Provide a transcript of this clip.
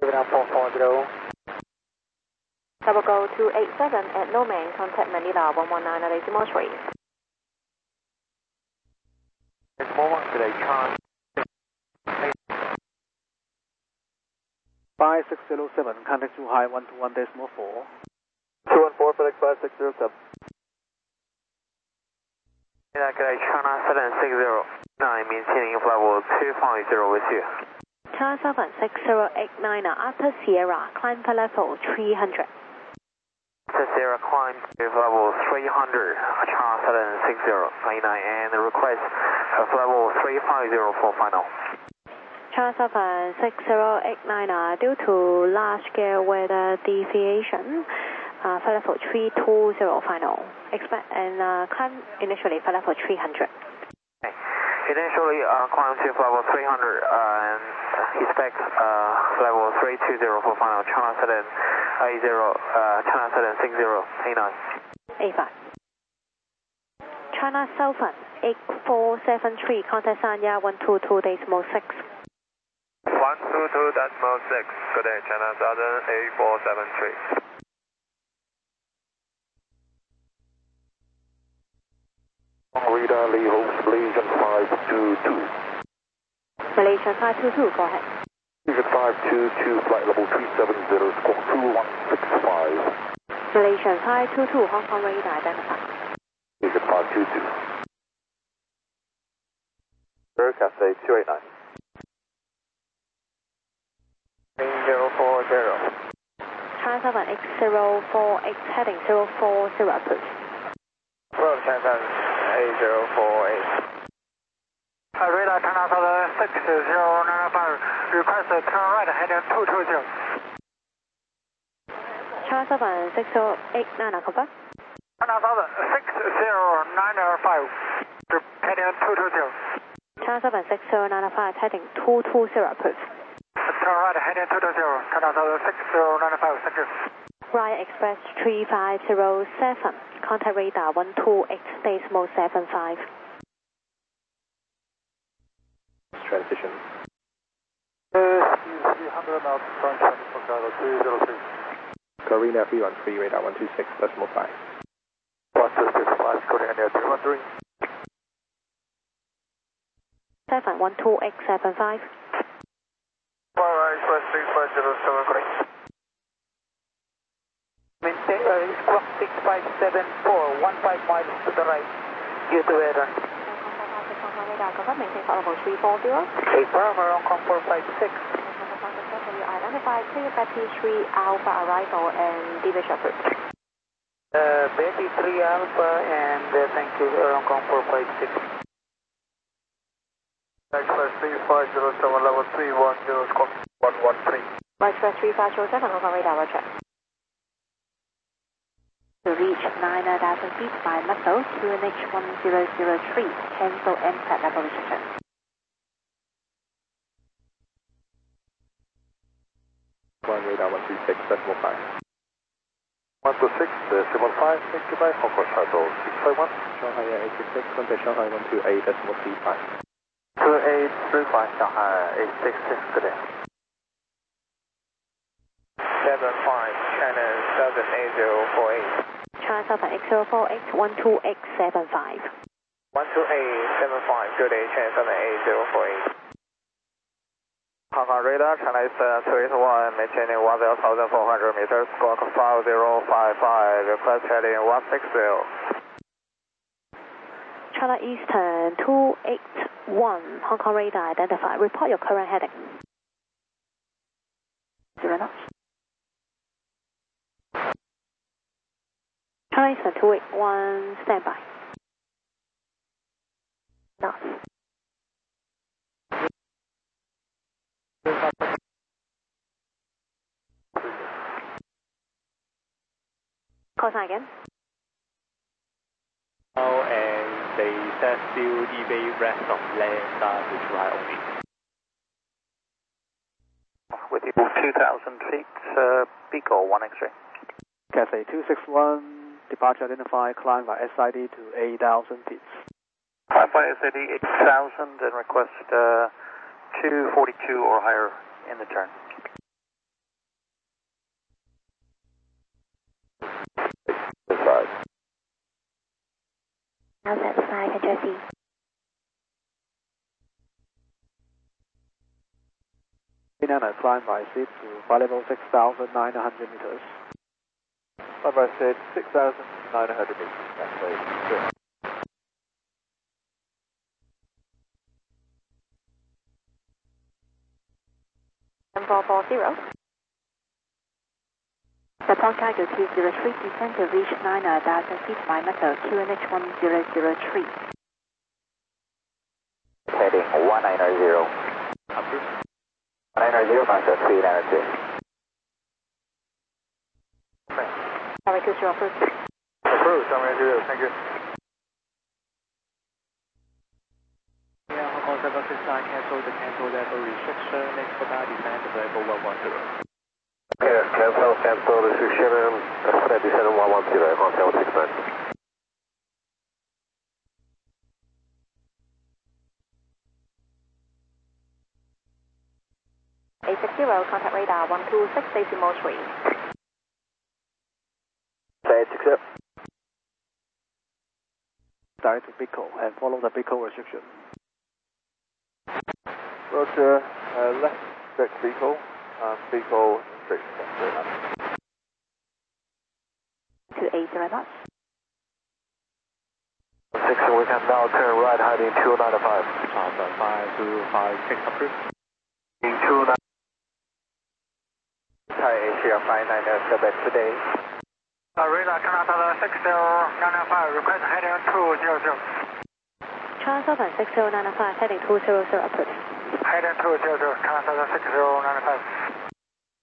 440. Double go 287 at Nomain, contact Manila 119.3. It's Moment today, China. 5607, contact to high 121.4. 214, FedEx 5607. G'day, China 76089, maintaining flight level 250 with you. China 76089 after Sierra, climb for level 300. After Sierra, climb to level 300, China 76089, and request flight level 350 for final. China 76089 due to large-scale weather deviation, flight level 320 final. Expect and climb initially flight level 300. Okay. Initially climb to level 300 and expect level 320 for final. China 780, China 76089. 85. China Southern 8473, contact Sanya 122.6. 122.6, good day, China Southern 8473. Radar Lee Holmes, Malaysian 522. Malaysian 522, go ahead. Malaysian 522, flight level 370, squawk 2165. Malaysian 522, Hong Kong radar identified. Malaysian 522. Zero Cathay 289. 040. China 78048, heading 040, approved. Road China 8048. Radar China 76095, request turn right heading 220. China 76089, confirm. China 76095, heading 220. China 76095, heading 220, approved. Turn right heading 220, China 76095, thank you. Ryan Express 3507, contact radar 128.75. Transition. 300 knots, current traffic for Chicago 303. Carina 313, radar 126.5. 126, Korean Air 313. 712875. Express 3507, correct. Maintain squawk 6574, 15 miles to the right. You to radar. Radar, confirm, maintain flight level 340. Confirm, Hong Kong 456. You identify clear Betty 3 Alpha arrival and deviation approved. Betty 3 Alpha and thank you, Hong Kong 456. Express 3507, level 310, squawk 113. Right, Express 3507, Hong Kong radar, roger. To reach 9,000 feet by muscle, QNH 1003, cancel MSAT level restriction. Radar 136.5. 126.5, thank you, bye. Hong Kong Shuttle 651. Shanghai Air 866, contact Shanghai 128.35. 2835, Shanghai 866, good day. 75, China 78048. China 78048, 12875. 12875, good day, China 78048. Hong Kong radar, China is 381, maintaining 1,400 meters, squawk 5055, request heading 160. China Eastern 281, Hong Kong radar identified. Report your current heading. 0 knots. China Eastern 281, standby. Knots. Call sign again. Oh, and they said still EV rest of land to try only. With you 2,000 feet, Beagle 1 X-ray. Cathay 261, departure identified, climb by SID to 8,000 feet. Climb by SID 8,000 and request 242 or higher in the turn. Outside 5 and Jersey. Nana, climb by seat to flight level 6,900 meters. Climb by seat 6,900 meters. That's right. And 440. The Podcast 203 descend to reach 9,000 feet by metal QNH 1003. Heading 190. Approved. 190, master 392. Harry Cruiser approved. Approved, 780, thank you. Yeah, Hong Kong 769 cancel the level restriction, next for that descend to level 110. Okay, cancel restriction, spread descent 110, Hong Kong 769. A60, contact radar 126.3. A60. Direct to Pico and follow the Pico restriction. Roger, left direct Beagle, Beagle restriction. To 80 knots. 6, we can now turn right heading 295. Charter 5256 approved. 29. Thai Asia Flight 907 today. Radar Canada 60995, request heading 200. Charter 60995 heading 200 approved. Heading 200, Canada 60995.